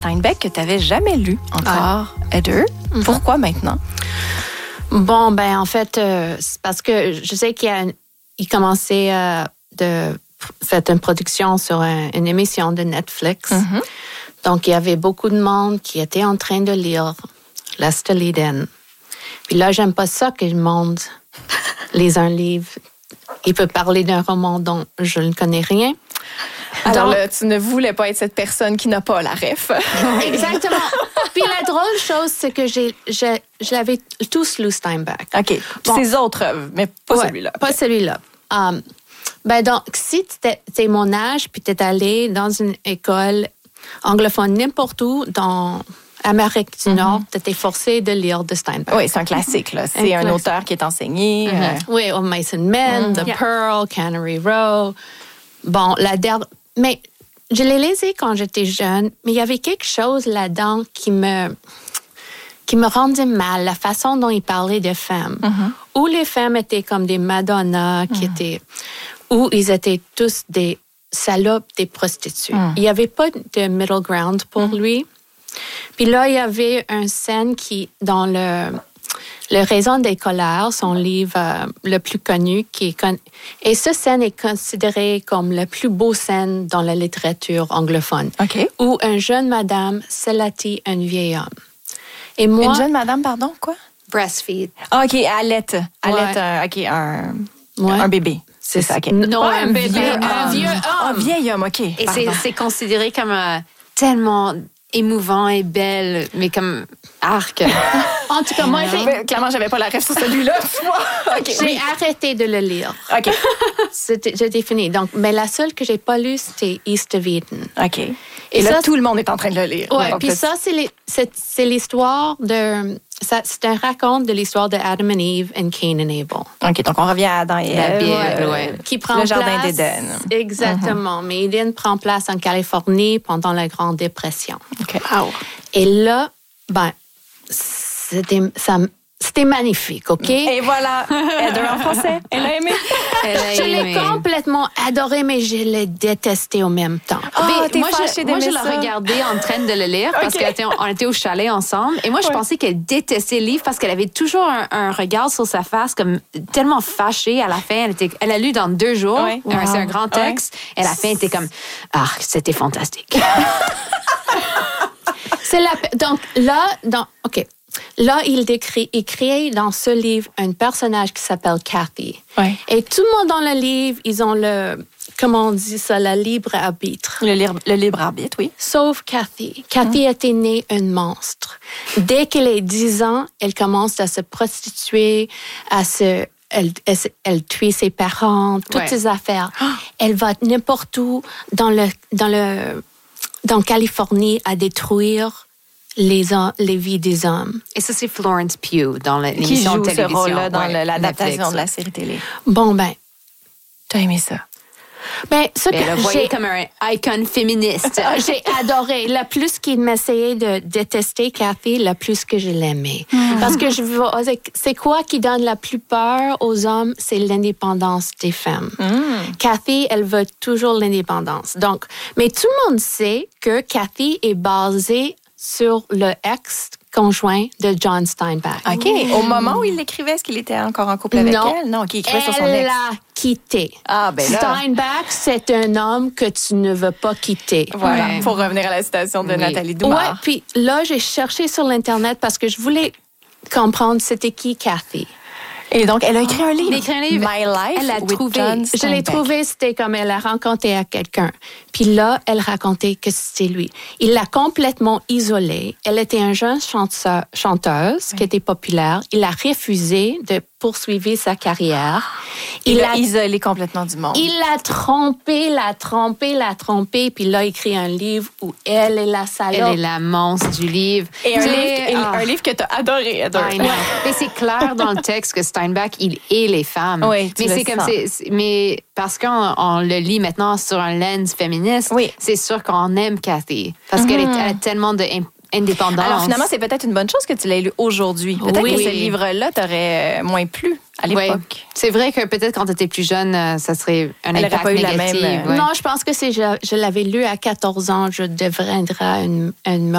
Steinbeck que tu n'avais jamais lu encore, Heather. Pourquoi maintenant? Bon, ben en fait, c'est parce que je sais qu'il commençait de faire une production sur une émission de Netflix. Donc, il y avait beaucoup de monde qui était en train de lire Lester Eden. Puis là, j'aime pas ça que le monde lise un livre. Il peut parler d'un roman dont je ne connais rien. Alors là, tu ne voulais pas être cette personne qui n'a pas la ref. Exactement. Puis la drôle chose, c'est que je l'avais tous lu Steinbeck. OK. Bon. Ses autres œuvres, mais pas celui-là. Pas celui-là. Ben donc, si t'es mon âge, puis t'es allé dans une école anglophone n'importe où, dans Amérique du Nord, t'étais forcé de lire de Steinbeck. Oui, c'est un classique, là. C'est un auteur qui est enseigné. Oui, au Mason Men, The Pearl, Cannery Row. Bon, mais je l'ai lisé quand j'étais jeune, mais il y avait quelque chose là-dedans qui me rendait mal, la façon dont il parlait de femmes. Où les femmes étaient comme des Madonna, où ils étaient tous des salopes, des prostituées. Il n'y avait pas de middle ground pour lui. Puis là, il y avait une scène qui, dans le Raison des colères, son livre le plus connu, et cette scène est considérée comme la plus beau scène dans la littérature anglophone, où une jeune madame salatit un vieil homme. Et moi, une jeune madame, pardon, quoi? Breastfeed. OK, allait, un bébé. C'est ça, OK. Non, un bébé, un vieux homme. Un vieil homme, OK. Et c'est considéré comme tellement émouvant et belle, mais comme arc. En tout cas, moi, clairement, j'avais pas la ref sur celui-là, tu vois. Okay, j'ai arrêté de le lire. OK. J'étais fini. Donc, mais la seule que j'ai pas lue, c'était East of Eden. OK. Et là, tout le monde est en train de le lire. Oui, puis ça, c'est l'histoire de... C'est un raconte de l'histoire de Adam and Eve and Cain and Abel. OK, donc on revient à Adam et Ève. Qui prend le jardin d'Éden. Exactement. Mais Éden prend place en Californie pendant la Grande Dépression. OK. Wow. Et là, ben, c'était magnifique, OK? Et voilà, Heather en français. Elle a aimé. Je l'ai complètement adoré, mais je l'ai détesté au même temps. Moi, je l'ai regardé en train de le lire parce qu'on était au chalet ensemble. Et moi, je pensais qu'elle détestait le livre parce qu'elle avait toujours un regard sur sa face comme tellement fâchée à la fin. Elle a lu dans 2 jours. Ouais. C'est un grand texte. Et à la fin, elle était comme « Ah, c'était fantastique. » Donc là, OK. Là, il crée dans ce livre un personnage qui s'appelle Kathy. Ouais. Et tout le monde dans le livre, ils ont comment on dit ça, le libre arbitre. Le libre arbitre, oui. Sauf Kathy. Kathy était née un monstre. Dès qu'elle a 10 ans, elle commence à se prostituer, elle tue ses parents, toutes ses affaires. Elle va n'importe où dans Californie à détruire les vies des hommes. Et ça, c'est Florence Pugh dans l'émission de télévision. Qui joue ce rôle-là dans l'adaptation de la série télé. Bon, ben... T'as aimé ça? Ben, elle a voyé comme un icon féministe. J'ai adoré. Le plus qu'il m'essayait de détester Kathy, le plus que je l'aimais. Parce que c'est quoi qui donne la plus peur aux hommes? C'est l'indépendance des femmes. Kathy, elle veut toujours l'indépendance. Donc, mais tout le monde sait que Kathy est basée sur le ex-conjoint de John Steinbeck. OK. Au moment où il l'écrivait, est-ce qu'il était encore en couple avec elle? Non, qu'il écrivait sur son ex. Elle l'a quitté. Ah, ben là. Steinbeck, c'est un homme que tu ne veux pas quitter. Voilà. Pour revenir à la citation de Nathalie Doumard. Oui, puis là, j'ai cherché sur l'Internet parce que je voulais comprendre c'était qui Kathy. Et donc, elle a écrit un livre. My Life. Elle a with trouvé. John Je l'ai trouvé, c'était comme elle a rencontré à quelqu'un. Puis là, elle racontait que c'était lui. Il l'a complètement isolée. Elle était une jeune chanteuse qui était populaire. Il a refusé de poursuivre sa carrière. Il l'a isolée complètement du monde. Il l'a trompée. Puis là, il écrit un livre où elle est la salope. Elle est la monstre du livre. Et un livre que tu as adoré. Mais c'est clair dans le texte que Steinbeck, il hait les femmes. Oui, mais c'est comme mais parce qu'on le lit maintenant sur un lens féministe, c'est sûr qu'on aime Kathy parce qu'elle a tellement d'indépendance. Alors finalement, c'est peut-être une bonne chose que tu l'aies lu aujourd'hui. Peut-être que ce livre-là t'aurait moins plu à l'époque. Oui. C'est vrai que peut-être quand tu étais plus jeune, ça serait un impact pas eu négatif. la même. Non, je pense que je l'avais lu à 14 ans, je deviendrais une